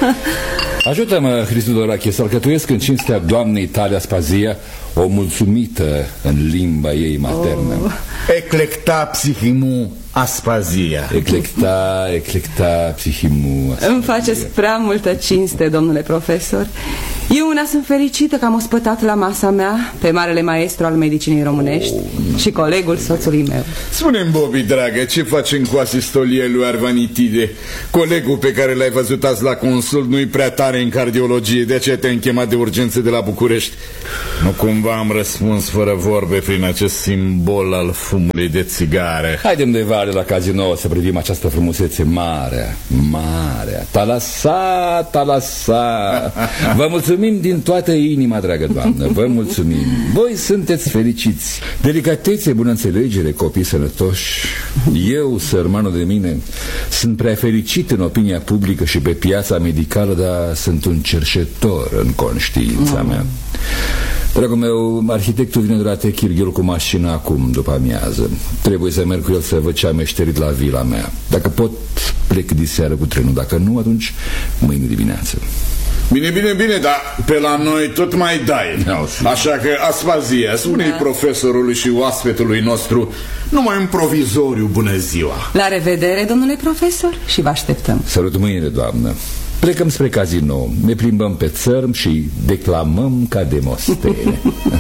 Ajută-mă, Hristodorache, să alcătuiesc în cinstea doamnei tale Aspazia o mulțumită în limba ei maternă. Eclecta psihimu Aspazia. Eclecta psihimu Aspazia. Îmi faceți prea multă cinste, domnule profesor. Eu una sunt fericită că am ospătat la masa mea pe marele maestru al medicinei românești și colegul soțului meu. Spune-mi, Bobby, dragă, ce facem cu asistolia lui Arvanitide? Colegul pe care l-ai văzut azi la consult nu-i prea tare în cardiologie, de aceea te-am chemat de urgență de la București. Nu cumva am răspuns fără vorbe prin acest simbol al fumului de țigară? Haidem de vale la Casino să privim această frumusețe mare. Talasa. Vă mulțumim din toată inima, dragă doamnă. Vă mulțumim. Voi sunteți fericiți. Delicatețe, bună înțelegere, copii sănătoși. Eu, sărmanul de mine, sunt prea fericit în opinia publică și pe piața medicală, dar sunt un cerșetor în conștiința mea. Dragul meu, arhitectul vine de la Techirghel cu mașina acum, după amiază. Trebuie să merg cu el să văd ce am meșterit la vila mea. Dacă pot, plec diseară cu trenul. Dacă nu, atunci mâine dimineață. Bine, dar pe la noi tot mai dai. Așa că, Aspazia, spune-i profesorului și oaspetului nostru numai un provizoriu bună ziua. La revedere, domnule profesor, și vă așteptăm. Sărut mâinile, doamnă. Plecăm spre Casino, ne plimbăm pe țărm și declamăm ca Demostene.